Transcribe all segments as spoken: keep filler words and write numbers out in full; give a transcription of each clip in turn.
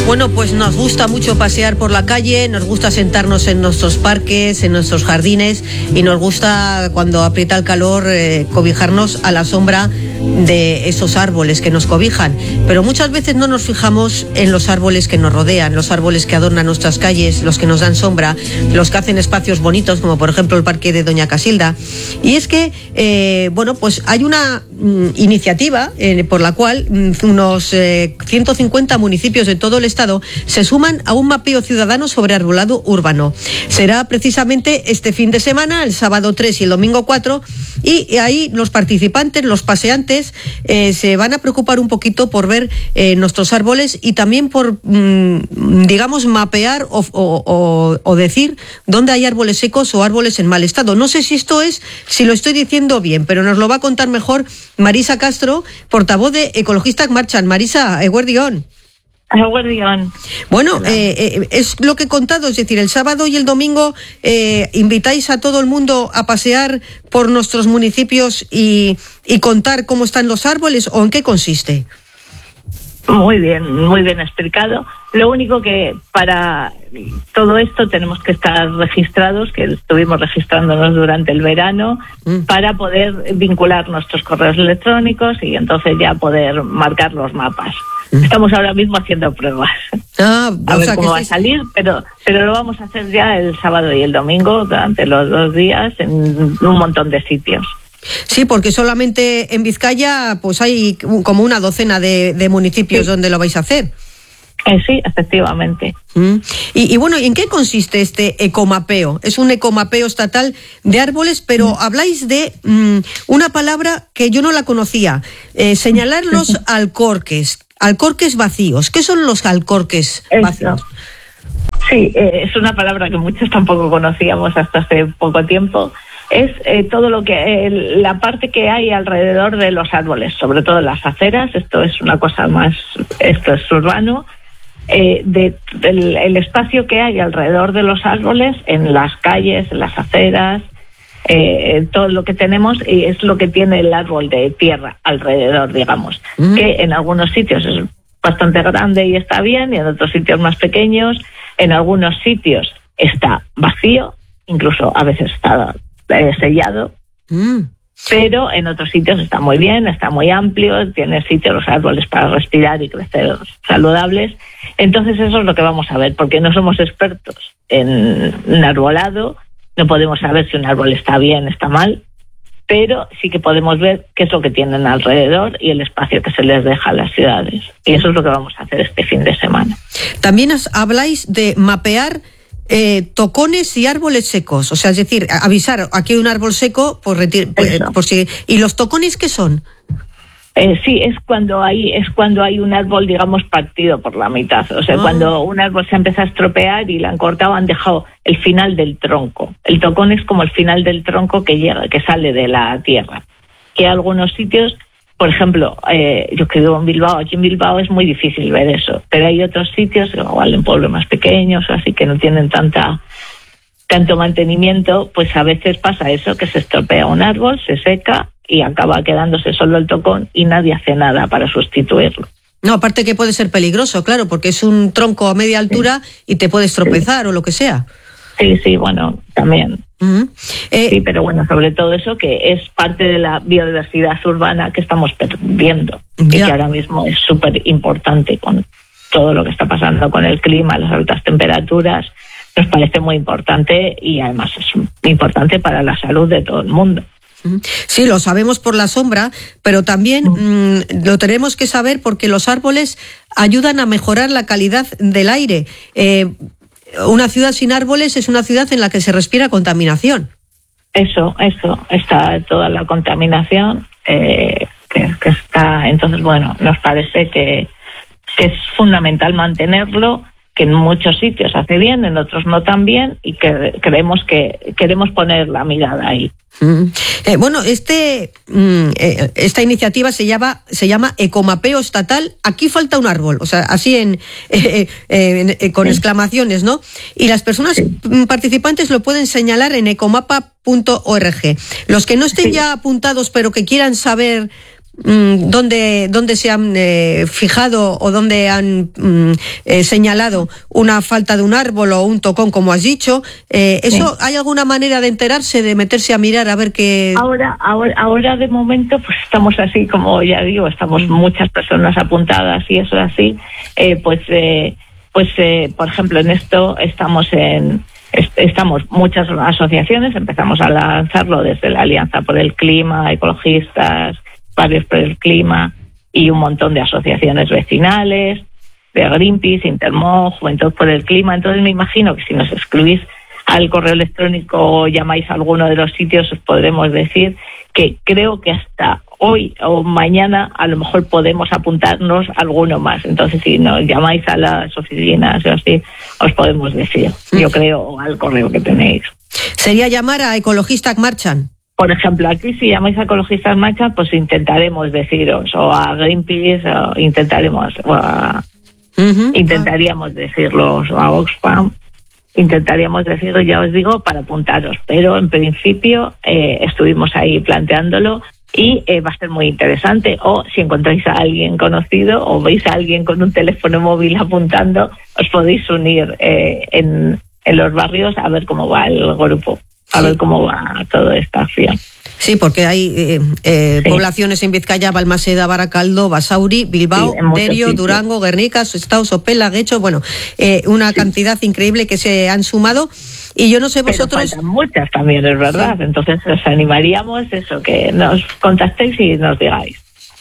Bueno, pues nos gusta mucho pasear por la calle, nos gusta sentarnos en nuestros parques, en nuestros jardines, y nos gusta, cuando aprieta el calor, eh, cobijarnos a la sombra de esos árboles que nos cobijan. Pero muchas veces no nos fijamos en los árboles que nos rodean, los árboles que adornan nuestras calles, los que nos dan sombra, los que hacen espacios bonitos, como por ejemplo el parque de Doña Casilda. Y es que, eh, bueno, pues hay una mm, iniciativa eh, por la cual mm, unos eh, ciento cincuenta municipios de todo el estado se suman a un mapeo ciudadano sobre arbolado urbano. Será precisamente este fin de semana, el sábado tres y el domingo cuatro, y ahí los participantes, los paseantes, eh, se van a preocupar un poquito por ver eh, nuestros árboles y también por, mm, digamos, mapear o, o, o, o decir dónde hay árboles secos o árboles en mal estado. No sé si esto es, si lo estoy diciendo bien, pero nos lo va a contar mejor Marisa Castro, portavoz de Ecologistas Marchan. Marisa, eguerdión. Eguerdión. Bueno, eh, eh, es lo que he contado, es decir, el sábado y el domingo eh, invitáis a todo el mundo a pasear por nuestros municipios y, y contar cómo están los árboles, ¿o en qué consiste? Muy bien, muy bien explicado. Lo único que para todo esto tenemos que estar registrados, que estuvimos registrándonos durante el verano, mm. para poder vincular nuestros correos electrónicos y entonces ya poder marcar los mapas. Mm. Estamos ahora mismo haciendo pruebas. Ah, a ver cómo va a salir, pero, pero lo vamos a hacer ya el sábado y el domingo, durante los dos días, en un montón de sitios. Sí, porque solamente en Vizcaya pues hay como una docena de, de municipios, sí, donde lo vais a hacer. Eh, sí, efectivamente. Mm. Y, y bueno, ¿y en qué consiste este ecomapeo? Es un ecomapeo estatal de árboles, pero mm. habláis de mm, una palabra que yo no la conocía, eh, señalar los alcorques, alcorques vacíos. ¿Qué son los alcorques Eso. vacíos? Sí, eh, es una palabra que muchos tampoco conocíamos hasta hace poco tiempo. Es eh, todo lo que eh, la parte que hay alrededor de los árboles, sobre todo las aceras. Esto es una cosa más, esto es urbano, eh, de, del el espacio que hay alrededor de los árboles, en las calles, en las aceras, eh, todo lo que tenemos, y es lo que tiene el árbol de tierra alrededor, digamos, mm. que en algunos sitios es bastante grande y está bien, y en otros sitios más pequeños. En algunos sitios está vacío, incluso a veces está Eh, sellado, mm. pero en otros sitios está muy bien, está muy amplio, tiene sitios los árboles para respirar y crecer saludables. Entonces eso es lo que vamos a ver, porque no somos expertos en, en arbolado, no podemos saber si un árbol está bien, está mal, pero sí que podemos ver qué es lo que tienen alrededor y el espacio que se les deja a las ciudades. Y eso es lo que vamos a hacer este fin de semana. También os habláis de mapear Eh, tocones y árboles secos, o sea, es decir, avisar, aquí hay un árbol seco, por, retir- por, por si. ¿Y los tocones qué son? Eh, sí, es cuando hay es cuando hay un árbol, digamos, partido por la mitad. O sea, ah. cuando un árbol se empieza a estropear y lo han cortado, han dejado el final del tronco. El tocón es como el final del tronco que llega, que sale de la tierra. Que hay algunos sitios, por ejemplo, eh, yo que vivo en Bilbao, aquí en Bilbao es muy difícil ver eso, pero hay otros sitios, igual en pueblos más pequeños, así que no tienen tanta tanto mantenimiento, pues a veces pasa eso, que se estropea un árbol, se seca y acaba quedándose solo el tocón y nadie hace nada para sustituirlo. No, aparte que puede ser peligroso, claro, porque es un tronco a media altura, sí, y te puedes tropezar, sí, o lo que sea. Sí, sí, bueno, también. Uh-huh. Eh, sí, pero bueno, sobre todo eso, que es parte de la biodiversidad urbana que estamos perdiendo, ya, y que ahora mismo es súper importante con todo lo que está pasando con el clima, las altas temperaturas. Nos parece muy importante y además es importante para la salud de todo el mundo. Sí, lo sabemos por la sombra, pero también mmm, lo tenemos que saber porque los árboles ayudan a mejorar la calidad del aire. Eh, Una ciudad sin árboles es una ciudad en la que se respira contaminación. Eso, eso, está toda la contaminación eh, que, que está. Entonces, bueno, nos parece que, que es fundamental mantenerlo, que en muchos sitios hace bien, en otros no tan bien, y que creemos que queremos poner la mirada ahí. Mm. Eh, bueno, este mm, eh, esta iniciativa se llama se llama Ecomapeo Estatal. Aquí falta un árbol, o sea, así en, eh, eh, eh, con sí, exclamaciones, ¿no? Y las personas sí, participantes lo pueden señalar en ecomapa punto org. Los que no estén sí, ya apuntados, pero que quieran saber mmm, dónde, dónde se han eh, fijado o dónde han mmm, eh, señalado una falta de un árbol o un tocón, como has dicho. Eh, ¿Eso sí. hay alguna manera de enterarse, de meterse a mirar a ver qué...? Ahora, ahora, ahora de momento, pues estamos así, como ya digo, estamos muchas personas apuntadas y eso es así. Eh, pues, eh, pues eh, por ejemplo, en esto estamos en... Estamos muchas asociaciones, empezamos a lanzarlo desde la Alianza por el Clima, ecologistas, Barrios por el Clima y un montón de asociaciones vecinales, de Greenpeace, Intermón, Juventud por el Clima. Entonces me imagino que si nos escribís al correo electrónico o llamáis a alguno de los sitios, os podremos decir que creo que hasta hoy o mañana a lo mejor podemos apuntarnos alguno más. Entonces, si nos llamáis a las oficinas o así, os podemos decir, yo creo, al correo que tenéis. ¿Sería llamar a Ecologistas Marchan? Por ejemplo, aquí si llamáis a Ecologistas Marchan, pues intentaremos deciros, o a Greenpeace, o intentaremos, o a, uh-huh. intentaríamos decirlos, o a Oxfam, intentaríamos decirlo, ya os digo, para apuntaros. Pero en principio eh, estuvimos ahí planteándolo y eh, va a ser muy interesante. O si encontráis a alguien conocido o veis a alguien con un teléfono móvil apuntando, os podéis unir eh, en, en los barrios a ver cómo va el grupo, a sí. ver cómo va toda esta acción. Sí, porque hay eh, eh, sí. poblaciones en Vizcaya, Balmaseda, Baracaldo, Basauri, Bilbao, sí, Derio, Durango, Guernica, Sestao, Sopela, Guecho, bueno, eh, una sí. cantidad increíble que se han sumado. Y yo no sé vosotros... Pero faltan muchas también, es verdad. Sí. Entonces os animaríamos eso, que nos contactéis y nos digáis.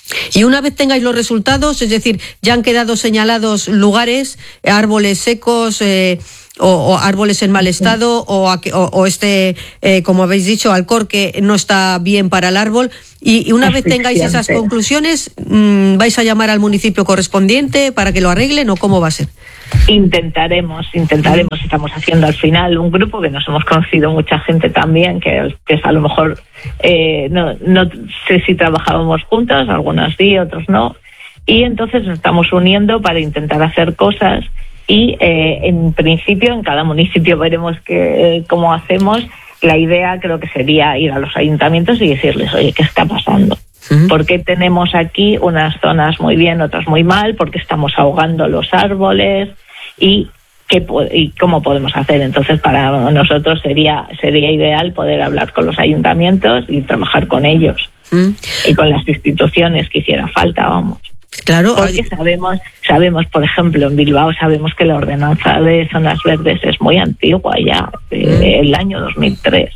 Y una vez tengáis los resultados, es decir, ya han quedado señalados lugares, árboles secos... Eh, O, o árboles en mal estado, o, o, o este, eh, como habéis dicho, alcor que no está bien para el árbol. Y, y una vez tengáis esas conclusiones, mmm, ¿vais a llamar al municipio correspondiente para que lo arreglen o cómo va a ser? Intentaremos, intentaremos. Estamos haciendo al final un grupo que nos hemos conocido mucha gente también, que, que es a lo mejor, eh, no, no sé si trabajábamos juntos, algunos sí, otros no. Y entonces nos estamos uniendo para intentar hacer cosas. Y eh, en principio en cada municipio veremos que, eh, cómo hacemos. La idea creo que sería ir a los ayuntamientos y decirles, oye, ¿qué está pasando? Uh-huh. ¿Por qué tenemos aquí unas zonas muy bien, otras muy mal? ¿Por qué estamos ahogando los árboles? ¿Y qué y cómo podemos hacer? Entonces para nosotros sería sería ideal poder hablar con los ayuntamientos y trabajar con ellos. Uh-huh. Y con las instituciones que hiciera falta, vamos. Claro, porque sabemos, sabemos, por ejemplo, en Bilbao sabemos que la ordenanza de zonas verdes es muy antigua ya, del mm. año dos mil tres.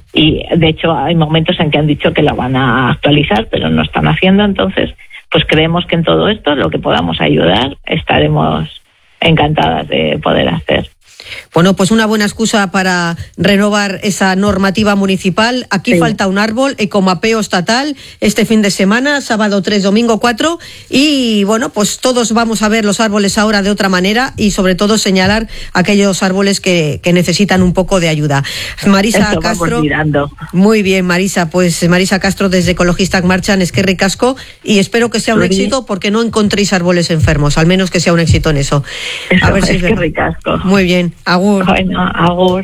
Y de hecho hay momentos en que han dicho que la van a actualizar, pero no están haciendo. Entonces, pues creemos que en todo esto, lo que podamos ayudar, estaremos encantadas de poder hacer. Bueno, pues una buena excusa para renovar esa normativa municipal. Aquí sí. falta un árbol, ecomapeo estatal, este fin de semana, sábado tres, domingo cuatro, y bueno, pues todos vamos a ver los árboles ahora de otra manera y sobre todo señalar aquellos árboles que, que necesitan un poco de ayuda. Marisa Eso Castro. Mirando. Muy bien, Marisa, pues Marisa Castro desde Ecologistas Marchan, eskerrik asko, y espero que sea un sí. éxito porque no encontréis árboles enfermos, al menos que sea un éxito en eso. eso a ver si eskerrik asko. Muy bien. Agur. Bueno, agur.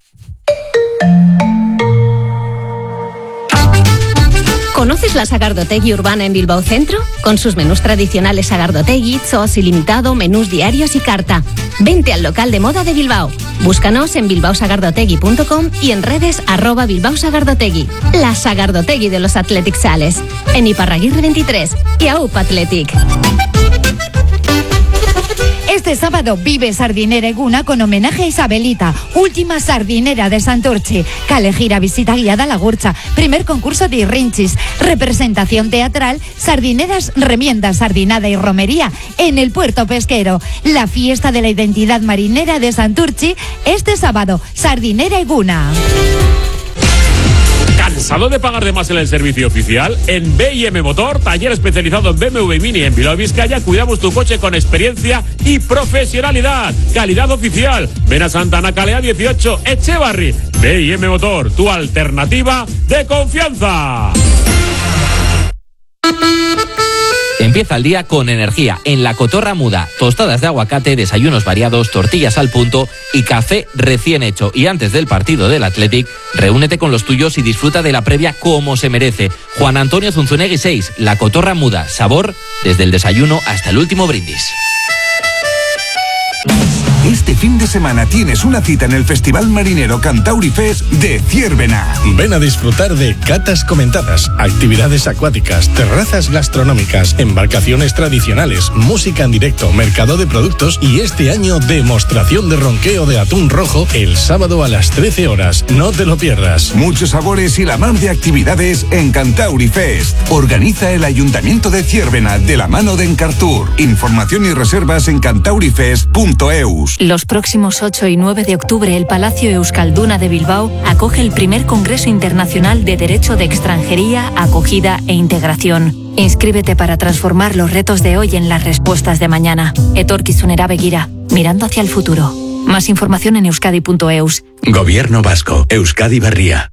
¿Conoces la Sagardotegui urbana en Bilbao Centro? Con sus menús tradicionales Sagardotegui, Zos ilimitado, menús diarios y carta. Vente al local de moda de Bilbao. Búscanos en bilbao sagardotegui punto com y en redes arroba Bilbao Sagardotegui. La Sagardotegui de los Athletic Sales. En Iparraguirre veintitrés y A U P Athletic. Este sábado vive Sardinera Eguna con homenaje a Isabelita, última sardinera de Santurchi. Cale gira visita guiada a la Gurcha, primer concurso de Irrinchis, representación teatral, sardineras, remiendas, sardinada y romería en el puerto pesquero. La fiesta de la identidad marinera de Santurchi este sábado, Sardinera Eguna. ¿Cansado de pagar de más en el servicio oficial? En B y M Motor, taller especializado en B M W Mini en Bilbao, Vizcaya, cuidamos tu coche con experiencia y profesionalidad. Calidad oficial. Ven a Santana Calea dieciocho, Echevarri. B y M Motor, tu alternativa de confianza. Empieza el día con energía en La Cotorra Muda. Tostadas de aguacate, desayunos variados, tortillas al punto y café recién hecho. Y antes del partido del Athletic, reúnete con los tuyos y disfruta de la previa como se merece. Juan Antonio Zunzunegui seis, La Cotorra Muda. Sabor desde el desayuno hasta el último brindis. Este fin de semana tienes una cita en el Festival Marinero Cantauri Fest de Ciervena. Ven a disfrutar de catas comentadas, actividades acuáticas, terrazas gastronómicas, embarcaciones tradicionales, música en directo, mercado de productos y este año demostración de ronqueo de atún rojo el sábado a las trece horas. No te lo pierdas. Muchos sabores y la mar de actividades en Cantauri Fest. Organiza el Ayuntamiento de Ciervena de la mano de Encartur. Información y reservas en cantaurifest punto eus. Los próximos ocho y nueve de octubre, el Palacio Euskalduna de Bilbao acoge el primer Congreso Internacional de Derecho de Extranjería, Acogida e Integración. Inscríbete para transformar los retos de hoy en las respuestas de mañana. Etorkizunera begira, mirando hacia el futuro. Más información en euskadi punto eus. Gobierno Vasco, Euskadi Berria.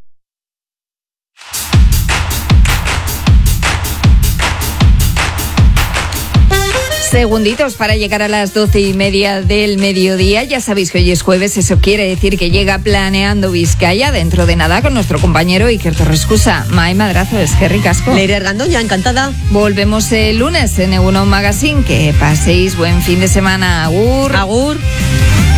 Segunditos para llegar a las doce y media del mediodía. Ya sabéis que hoy es jueves, eso quiere decir que llega Planeando Vizcaya dentro de nada con nuestro compañero Iker Torrescusa. Mai Madrazo, es que ricasco. Leire Argandoña, encantada. Volvemos el lunes en Egunon Magazine. Que paséis buen fin de semana. Agur. Agur.